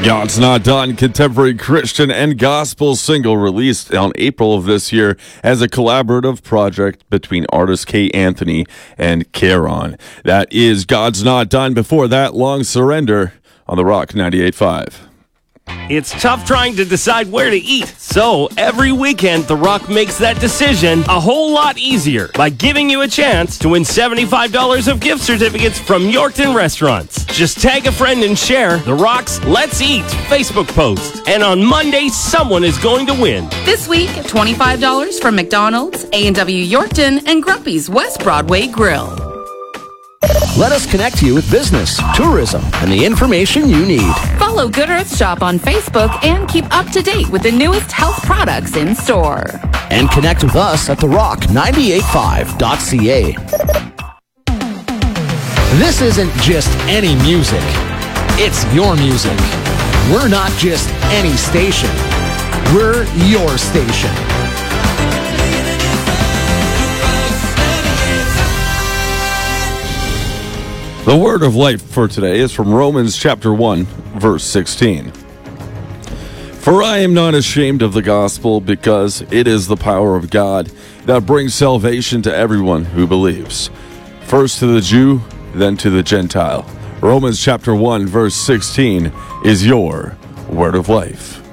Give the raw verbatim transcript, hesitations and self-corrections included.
God's Not Done, contemporary Christian and gospel single released on April of this year as a collaborative project between artist Kay Anthony and Caron. That is God's Not Done. Before that, Long Surrender on The Rock ninety-eight point five. It's tough trying to decide where to eat, so every weekend The Rock makes that decision a whole lot easier by giving you a chance to win seventy-five dollars of gift certificates from Yorkton Restaurants. Just tag a friend and share The Rock's Let's Eat Facebook post, and on Monday, someone is going to win. This week, twenty-five dollars from McDonald's, A and W Yorkton, and Grumpy's West Broadway Grill. Let us connect you with business, tourism, and the information you need. Follow Good Earth Shop on Facebook and keep up to date with the newest health products in store. And connect with us at the rock ninety-eight point five dot c a. This isn't just any music. It's your music. We're not just any station. We're your station. The word of life for today is from Romans chapter one, verse sixteen. For I am not ashamed of the gospel, because it is the power of God that brings salvation to everyone who believes, first to the Jew, then to the Gentile. Romans chapter one, verse sixteen is your word of life.